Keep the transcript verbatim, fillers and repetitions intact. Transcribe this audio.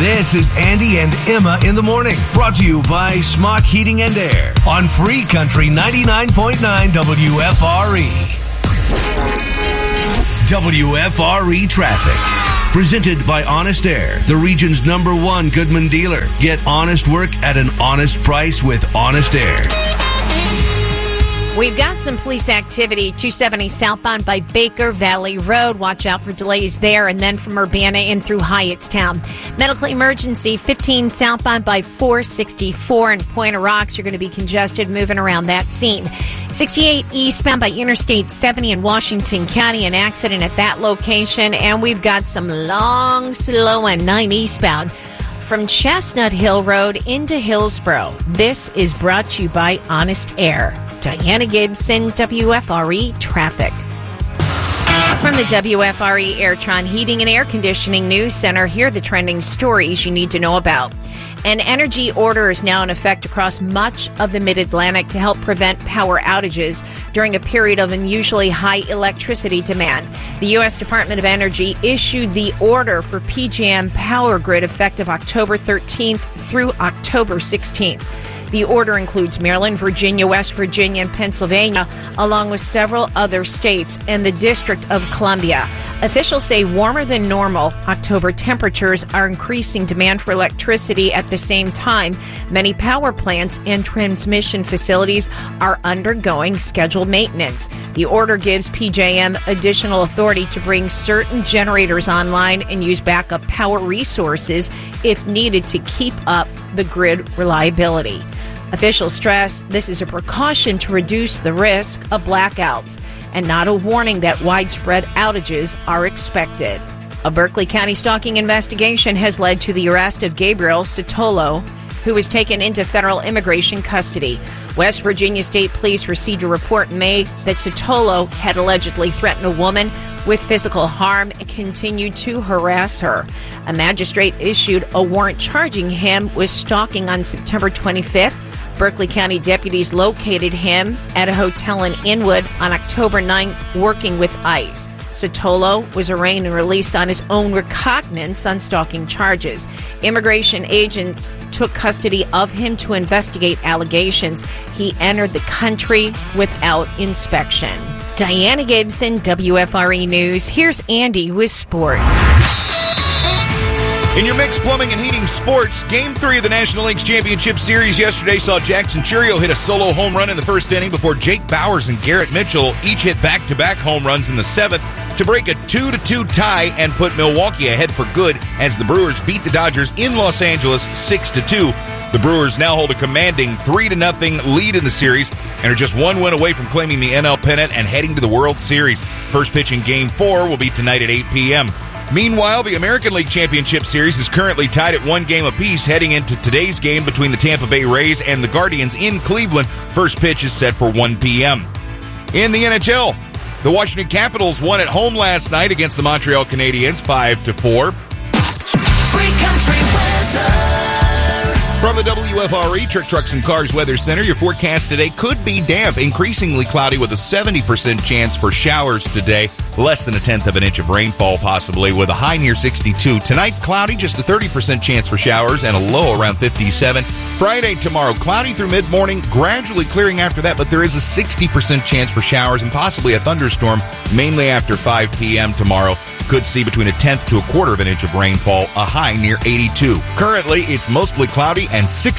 This is Andy and Emma in the morning, brought to you by Smock Heating and Air on Free Country ninety-nine point nine W F R E. W F R E traffic. Presented by Honest Air, the region's number one Goodman dealer. Get honest work at an honest price with Honest Air. We've got some police activity, two seventy southbound by Baker Valley Road. Watch out for delays there. And then from Urbana in through Hyattstown. Medical emergency, fifteen southbound by four sixty-four in Point of Rocks. You're going to be congested moving around that scene. sixty-eight eastbound by Interstate seventy in Washington County. An accident at that location. And we've got some long, slow and nine eastbound from Chestnut Hill Road into Hillsboro. This is brought to you by Honest Air. Diana Gibson, W F R E Traffic. From the W F R E Airtron Heating and Air Conditioning News Center, here are the trending stories you need to know about. An energy order is now in effect across much of the Mid-Atlantic to help prevent power outages during a period of unusually high electricity demand. The U S Department of Energy issued the order for P J M Power Grid effective October thirteenth through October sixteenth. The order includes Maryland, Virginia, West Virginia, and Pennsylvania, along with several other states and the District of Columbia. Officials say warmer than normal October temperatures are increasing demand for electricity. At the same time, many power plants and transmission facilities are undergoing scheduled maintenance. The order gives P J M additional authority to bring certain generators online and use backup power resources if needed to keep up the grid reliability. Officials stress this is a precaution to reduce the risk of blackouts and not a warning that widespread outages are expected. A Berkeley County stalking investigation has led to the arrest of Gabriel Sotolo, who was taken into federal immigration custody. West Virginia State Police received a report in May that Sotolo had allegedly threatened a woman with physical harm and continued to harass her. A magistrate issued a warrant charging him with stalking on September twenty-fifth. Berkeley County deputies located him at a hotel in Inwood on October ninth, working with ICE. Sotolo was arraigned and released on his own recognizance on stalking charges. Immigration agents took custody of him to investigate allegations. He entered the country without inspection. Diana Gibson, W F R E News. Here's Andy with sports. In your mixed plumbing and heating sports, Game three of the National League's Championship Series yesterday saw Jackson Churio hit a solo home run in the first inning before Jake Bowers and Garrett Mitchell each hit back-to-back home runs in the seventh to break a two to two tie and put Milwaukee ahead for good as the Brewers beat the Dodgers in Los Angeles six to two. The Brewers now hold a commanding three to nothing lead in the series and are just one win away from claiming the N L pennant and heading to the World Series. First pitch in Game four will be tonight at eight p.m. Meanwhile, the American League Championship Series is currently tied at one game apiece heading into today's game between the Tampa Bay Rays and the Guardians in Cleveland. First pitch is set for one p.m. In the N H L, the Washington Capitals won at home last night against the Montreal Canadiens five to four. Free country weather. From the W F R E Trick Trucks and Cars Weather Center, your forecast today could be damp, increasingly cloudy with a seventy percent chance for showers today. Less than a tenth of an inch of rainfall possibly with a high near sixty-two. Tonight, cloudy, just a thirty percent chance for showers and a low around fifty-seven. Friday, tomorrow, cloudy through mid-morning, gradually clearing after that, but there is a sixty percent chance for showers and possibly a thunderstorm, mainly after five p.m. tomorrow. Could see between a tenth to a quarter of an inch of rainfall, a high near eighty-two. Currently, it's mostly cloudy and six